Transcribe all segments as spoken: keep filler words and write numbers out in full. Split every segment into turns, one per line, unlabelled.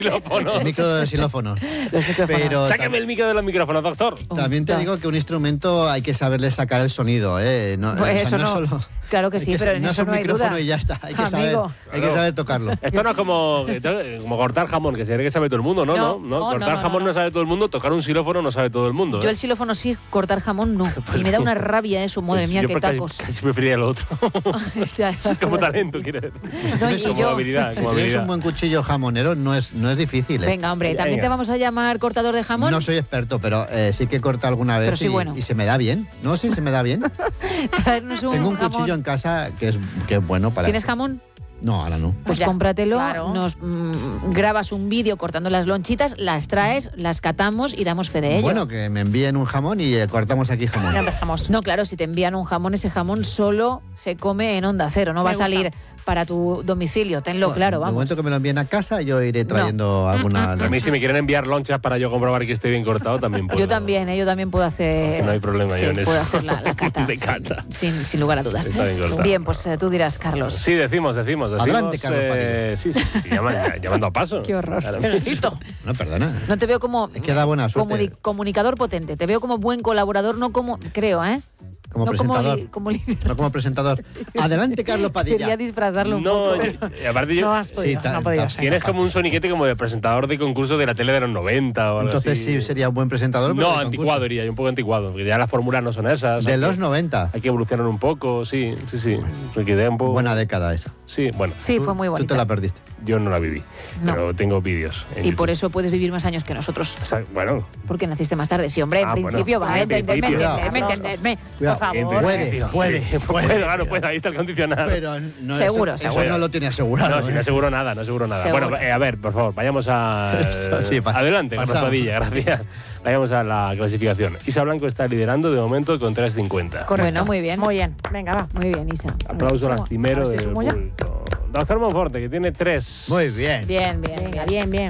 xilófonos.
El micro de xilófonos.
Los micrófonos.
Pero
Sáqueme el micro de los micrófonos, doctor.
también te digo que un instrumento hay que saberle sacar el sonido, ¿eh? No,
Pues
o sea,
eso
no,
no.
Solo,
Claro que sí,
hay
pero en
no
eso
es un
no hay
micrófono
duda.
y ya está. Hay que, saber,
Amigo.
hay que saber tocarlo.
Esto no es como, como cortar jamón, que se cree que sabe todo el mundo, ¿no?
No,
no, no.
no,
Cortar
no, no,
jamón no,
no.
sabe todo el mundo, tocar un xilófono no sabe todo el mundo.
Yo
¿eh?
el xilófono sí, cortar jamón no. Y me da una rabia eso, madre mía,
Yo
qué
casi,
tacos.
casi preferiría lo otro.
Ya, ya,
Como
pero-
talento, quiere decir.
No, y
como
yo-
habilidad,
Si
como
tienes
habilidad.
un buen cuchillo jamonero, no es, no es difícil, ¿eh?
Venga, hombre, también
Venga.
te vamos a llamar cortador de jamón.
No soy experto, pero eh, sí que he cortado alguna vez
Pero sí
y,
bueno.
y se me da bien. No, sí, se me da bien.
Traernos un
Tengo un
jamón.
cuchillo en casa que es, que es bueno para
¿Tienes
eso.
jamón?
No, ahora no.
Pues
Ya,
cómpratelo,
claro.
nos mm, grabas un vídeo cortando las lonchitas, las traes, las catamos y damos fe de ello.
Bueno, que me envíen un jamón y eh, cortamos aquí jamón.
Ya empezamos.
No, claro, si te envían un jamón, ese jamón solo se come en Onda Cero, no
Me
va a
gusta.
salir para tu domicilio, tenlo
Bueno,
claro,
En el
vamos.
momento que me lo envíen a casa, yo iré trayendo alguna...
A mí si me quieren enviar lonchas para yo comprobar que esté bien cortado, también puedo.
Yo también, ¿eh? yo también puedo hacer...
Que no hay problema
sí,
yo en eso.
puedo hacer la, la cata,
De
sin-
cata.
Sin, sin lugar a dudas.
Está bien cortado.
Bien, pues eh, tú dirás, Carlos.
Sí, decimos, decimos. decimos
Adelante, Carlos
eh, sí, sí, sí, llaman- llamando a paso.
Qué horror.
Claro.
No, perdona.
No te veo como
Es que da buena suerte.
comuni- comunicador potente, te veo como buen colaborador, no como, creo, ¿eh?
Como
no
presentador.
Como, li- como líder.
No como presentador. Adelante, Carlos
Quería
Padilla.
disfrazarlo un
No,
poco.
yo- aparte yo...
No has podido,
Sí, ta-
no ha podido
ta-
ser.
Tienes como un soniquete como de presentador de concurso de la tele de los noventa o algo
Entonces
así.
sí sería un buen presentador. pero
No,
de
anticuado
concurso.
diría yo, un poco anticuado, porque ya las fórmulas no son esas.
De
hay
los
que-
noventa.
Hay que evolucionar un poco, sí, sí, sí. Me quedé un poco...
Buena década esa.
Sí, bueno,
Sí, fue muy
Tú te
bonito.
la perdiste.
yo no la viví,
No.
pero tengo vídeos en
Y por
YouTube.
eso puedes vivir más años que nosotros.
O sea, bueno,
Porque naciste más tarde. Sí, hombre, en
Ah, bueno.
principio,
Ah,
vale,
en
entenderme,
principio.
entenderme, entenderme.
Cuidado.
Por
en
favor.
Puede,
principio.
puede,
Sí,
puede.
puede, claro, puede, ahí está el condicional.
Pero no,
Seguro,
eso,
seguro.
Eso no lo tiene asegurado.
No, si no
¿eh?
aseguro nada, no aseguro nada.
Seguro.
Bueno, eh, a ver, por favor, vayamos a...
Eso, sí, pa-
Adelante, con
pasamos.
Padilla, gracias. Vayamos a la clasificación. Isa Blanco está liderando de momento con tres cincuenta.
Bueno, muy bien.
Muy bien. Venga, va.
Muy bien, Isa.
Aplauso
Sumo.
lastimero
A ver si
del
sumo ya.
público. Doctor Monforte, que tiene tres.
Muy bien.
Bien, bien,
Venga,
bien.
bien, bien.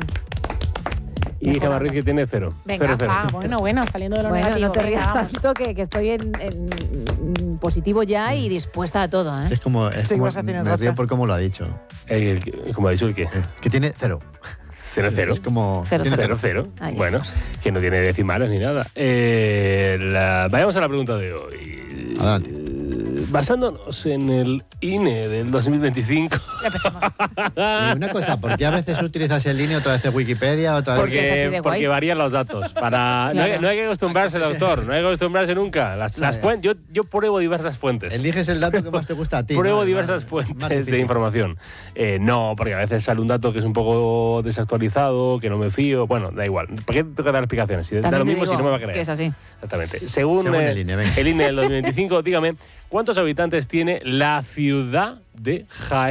Y Gemma Ruiz, que tiene cero.
Venga,
cero, cero.
Ah, bueno, bueno, saliendo de lo
Bueno,
negativo.
no te
venga,
rías
vamos.
tanto que, que estoy en, en positivo ya y dispuesta a todo, ¿eh?
Es como, es
Sí,
como
vas a tener
me
racha.
río por cómo lo ha dicho.
Eh, el que- ¿Cómo ha dicho el qué?
Eh, Que tiene cero.
Cero, cero.
Es como...
Cero,
tiene
Cero, cero.
Ahí
Bueno,
estamos.
que no tiene decimales ni nada. Eh, la- vayamos a la pregunta de hoy.
Adelante.
Eh, Basándonos en el I N E del dos mil veinticinco.
Ya empezamos.
Y una cosa, ¿por qué a veces utilizas el línea, otra vez Wikipedia, otra vez...
Porque es así de
Porque,
guay.
porque varían los datos. Para, no, hay,
Claro.
no hay que acostumbrarse, doctor. No hay que acostumbrarse nunca. Las, las
Sí.
fuentes, yo, yo pruebo diversas fuentes.
Eliges el dato que más te gusta a ti.
Pruebo
¿no?
diversas
Más-
fuentes
más
de
difícil.
información. Eh, no, porque a veces sale un dato que es un poco desactualizado, que no me fío. Bueno, da igual. ¿Por qué tengo que dar explicaciones? Si da
También
lo
te
mismo
digo
si no me va a creer.
que es así.
Exactamente. Según,
Según
eh,
el I N E, venga.
el I N E del dos mil veinticinco, dígame, ¿cuántos habitantes tiene la ciudad de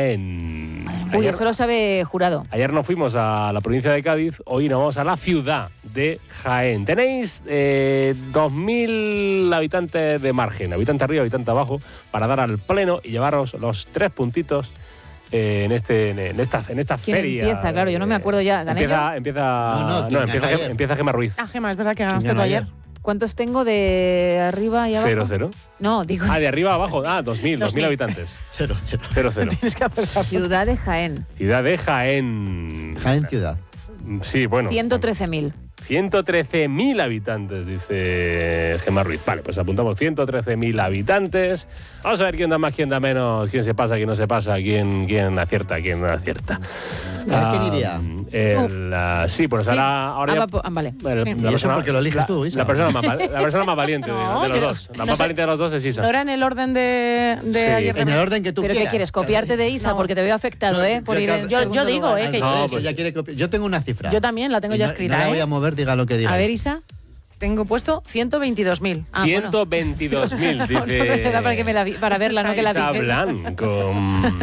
Jaén?
Uy,
Ayer-
eso lo sabe Jurado.
Ayer nos fuimos a la provincia de Cádiz, hoy nos vamos a la ciudad de Jaén. Tenéis eh, dos mil habitantes de margen, habitante arriba, habitante abajo, para dar al pleno y llevaros los tres puntitos eh, en, este, en, esta, en esta
¿Quién
feria.
empieza? Claro, yo no me acuerdo ya. ¿Gané
Empieza, empieza,
No, no, ¿quién
empieza,
ganó
Gem-
ayer?
empieza Gemma Ruiz.
Ah, Gemma, es verdad que ganaste
¿Quién
tú
ganó
ayer.
ayer?
¿Cuántos tengo de arriba y abajo?
Cero, cero.
No, digo
Ah, de arriba a abajo. Ah, dos mil, dos mil habitantes.
Cero, cero.
Cero, cero.
Tienes que acertar.
ciudad de Jaén.
Ciudad de Jaén.
Jaén ciudad.
Sí, bueno.
ciento trece mil.
ciento trece mil habitantes, dice Gemma Ruiz. Vale, pues apuntamos ciento trece mil habitantes. Vamos a ver quién da más, quién da menos, quién se pasa, quién no se pasa, quién, quién acierta, quién no acierta.
A ver, ¿quién iría?
el, ah, sí, pues
Sí.
ahora, ahora
Ah,
ya-
va po- ah, vale.
el-
Sí.
la
¿Y eso porque lo eliges
la-
tú, Isa?
La persona más, val- la persona más valiente de-
No,
de, los
pero
dos. La
no
más
sé.
valiente de los dos es Isa.
¿No era en el orden de, de
Sí.
ayer?
En el
Rebeca?
orden que tú
¿Pero
quieras.
qué quieres? ¿Copiarte de Isa?
No.
Porque te veo afectado, ¿eh? Por
Yo-
ir en
yo-
segundo
yo digo,
lugar.
¿eh? que-
No,
Eso
pues-
ya quiere copiar. Yo tengo una cifra.
Yo también la tengo
Y
ya
no-
escrita,
No la
¿eh?
voy a mover, diga lo que diga.
A ver, Isa.
Tengo puesto ciento veintidós mil.
Ah, bueno.
ciento veintidós mil,
No, no,
dice.
era para, que me la vi- para verla, no que la
Isa
dices.
Blanco.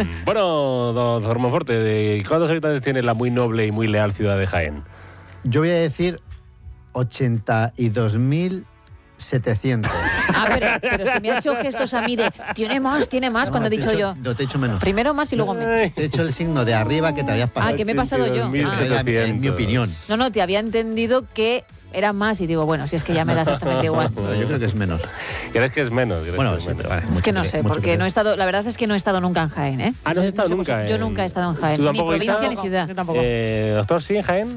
Bueno, doctor Monforte, ¿de ¿cuántos habitantes tiene la muy noble y muy leal ciudad de Jaén?
Yo voy a decir ochenta y dos mil setecientos.
Ah, pero, pero si me ha hecho gestos a mí de tiene más, tiene más,
No,
cuando he
te
dicho
hecho-
yo.
No, te he hecho menos.
Primero más y luego menos.
Te he hecho el signo de arriba que te habías pasado.
Ah, que me he pasado yo.
ochenta y dos mil
Ah.
Era mi- en mi opinión.
No, no, te había entendido que era más y digo, bueno, si es que ya me da exactamente igual.
Pero yo creo que es menos.
¿Crees que es menos? ¿Crees
Bueno,
que es
sí,
menos?
pero vale.
Es que
mucho
no
que-
sé,
mucho
porque
que-
no he estado, la verdad es que no he estado nunca en Jaén, ¿eh?
Ah, no has estado
sé por
nunca
qué. Yo
en-
nunca he estado en Jaén,
¿Tú
ni
tampoco,
provincia
Isa?
ni ciudad.
Yo tampoco.
Eh, doctor, ¿sí, en Jaén?